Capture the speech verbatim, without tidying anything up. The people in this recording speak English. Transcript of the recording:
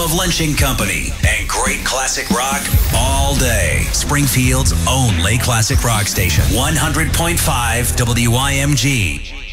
of Lynching Company and great classic rock all day. Springfield's only classic rock station. one hundred point five W I M G.